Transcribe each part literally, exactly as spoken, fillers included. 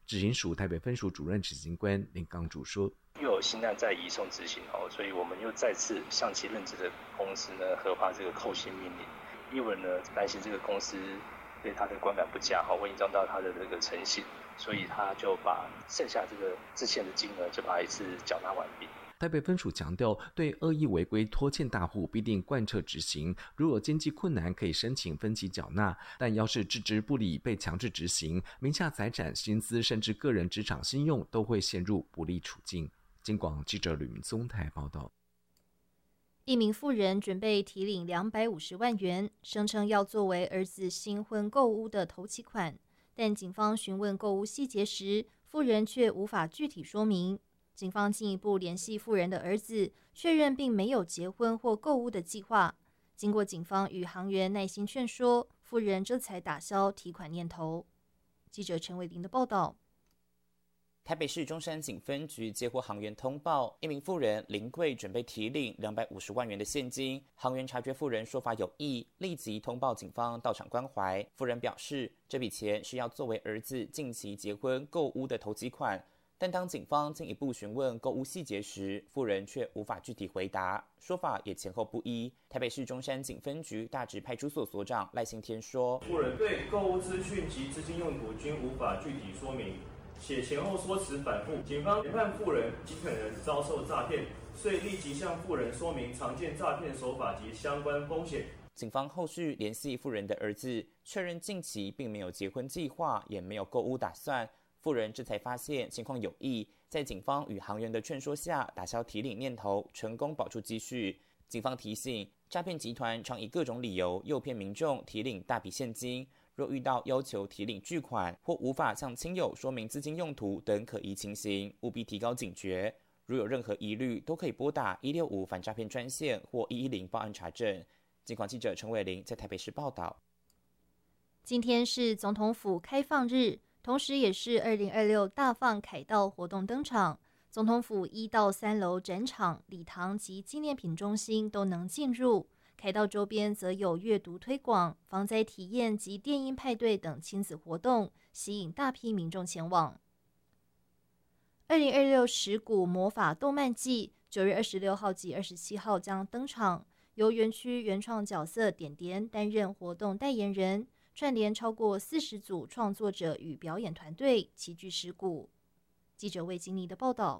执行署台北分署主任执行官林刚主说， 又有新案在移送执行，所以我们又再次向其任职的公司呢核发这个扣薪命令。因为呢担心这个公司对他的观感不佳，会影响到他的这个诚信，所以他就把剩下这个之前的金额就把它一次缴纳完毕。 台北分署强调，对恶意违规拖欠大户必定贯彻执行，如有经济困难可以申请分期缴纳，但要是置之不理被强制执行，名下财产、薪资甚至个人职场信用都会陷入不利处境。金广记者吕明宗台报道。 一名妇人准备提领两百五十万元，声称要作为儿子新婚购屋的头期款，但警方询问购屋细节时，妇人却无法具体说明。警方进一步联系妇人的儿子，确认并没有结婚或购屋的计划。经过警方与行员耐心劝说，妇人这才打消提款念头。记者陈伟玲的报道。 台北市中山警分局接获行员通报，一名妇人林贵准备提领两百五十万元的现金。行员察觉妇人说法有异，立即通报警方到场关怀。妇人表示，这笔钱是要作为儿子近期结婚购屋的头期款。但当警方进一步询问购屋细节时，妇人却无法具体回答，说法也前后不一。台北市中山警分局大直派出所所长赖信天说， 妇人对购屋资讯及资金用途均无法具体说明，且前后说辞反复，警方研判妇人极可能遭受诈骗，遂立即向妇人说明常见诈骗手法及相关风险。 警方后续联系妇人的儿子，确认近期并没有结婚计划，也没有购屋打算。妇人这才发现情况有异，在警方与行员的劝说下，打消提领念头，成功保住积蓄。警方提醒，诈骗集团常以各种理由诱骗民众提领大笔现金，若遇到要求提领巨款或无法向亲友说明资金用途等可疑情形，务必提高警觉。如有任何疑虑，都可以拨打一六五反诈骗专线或一一零报案查证。警广记者陈伟玲在台北市报道。 今天是总统府开放日，同时也是二零二六大放凯道活动登场。总统府一到三楼展场、礼堂及纪念品中心都能进入，凯道周边则有阅读推广、防灾体验及电音派对等亲子活动，吸引大批民众前往。二零二六十鼓魔法动漫季九月二十六号及二十七号将登场，由园区原创角色点点担任活动代言人，串联超过四十组创作者与表演团队，齐聚十鼓。记者魏金妮的报道。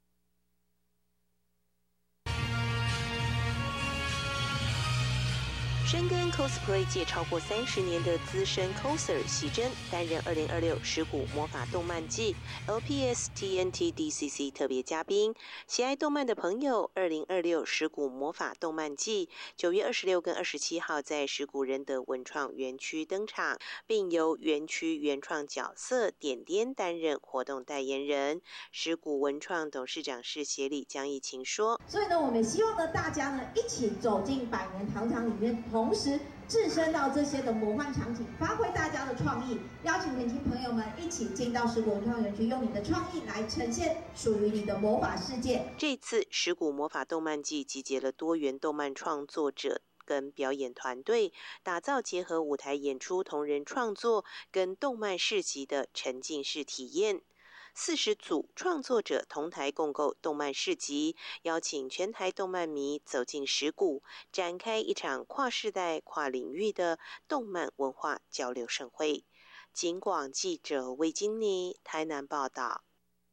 深耕 cosplay 界超过三十年的资深 coser 喜珍担任二零二六十鼓魔法动漫季 L P S T N T D C C 特别嘉宾。喜爱动漫的朋友，二零二六十鼓魔法动漫季九月二十六跟二十七号在十鼓仁德文创园区登场，并由园区原创角色点点担任活动代言人。十鼓文创董事长是协理江义晴说：“ 所以呢，我们希望呢，大家呢一起走进百年糖厂里面。”同时置身到这些的魔幻场景，发挥大家的创意，邀请年轻朋友们一起进到十鼓文创园区，用你的创意来呈现属于你的魔法世界。 这次十鼓魔法动漫季集结了多元动漫创作者跟表演团队，打造结合舞台演出、同人创作跟动漫市集的沉浸式体验。四十组创作者同台共构动漫市集，邀请全台动漫迷走进十鼓，展开一场跨世代、跨领域的动漫文化交流盛会。警广记者魏金妮台南报道。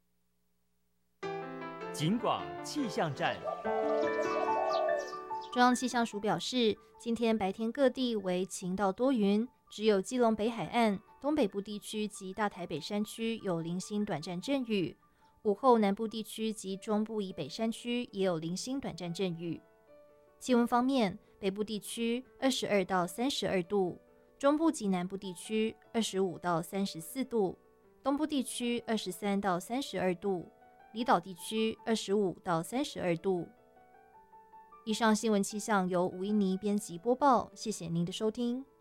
警广气象站。 中央气象署表示，今天白天各地为晴到多云，只有基隆北海岸、东北部地区及大台北山区有零星短暂阵雨，午后南部地区及中部以北山区也有零星短暂阵雨。气温方面，北部地区二十二到三十二度，中部及南部地区二十五到三十四度，东部地区二十三到三十二度，离岛地区二十五到三十二度。以上新闻气象由吴一妮编辑播报，谢谢您的收听。